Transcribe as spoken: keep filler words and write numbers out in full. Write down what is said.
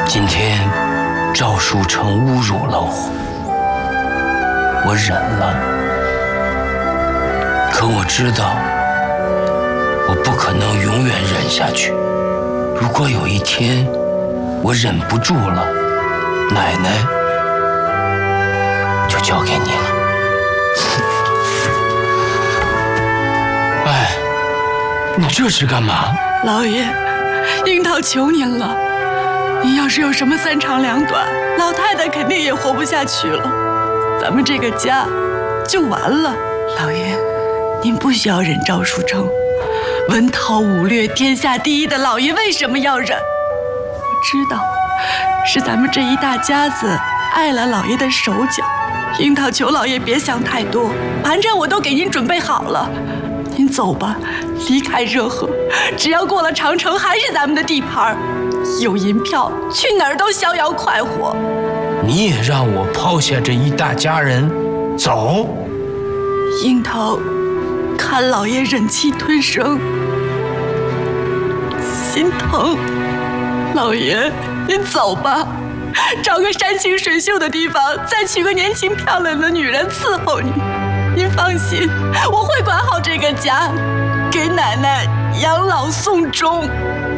今天赵书成侮辱了我，我忍了。可我知道，我不可能永远忍下去。如果有一天我忍不住了，奶奶就交给你了。哎，你这是干嘛？ 老爷，樱桃求您了，您要是有什么三长两短，老太太肯定也活不下去了，咱们这个家就完了。老爷，您不需要忍赵书成，文韬武略天下第一的老爷为什么要忍？我知道，是咱们这一大家子碍了老爷的手脚。樱桃求老爷别想太多，盘缠我都给您准备好了，您走吧，离开热河，只要过了长城还是咱们的地盘，有银票去哪儿都逍遥快活。 你也让我抛下这一大家人走？ 樱桃看老爷忍气吞声，心疼。老爷，您走吧，找个山清水秀的地方，再娶个年轻漂亮的女人伺候你。您放心，我会管好这个家，给奶奶养老送终。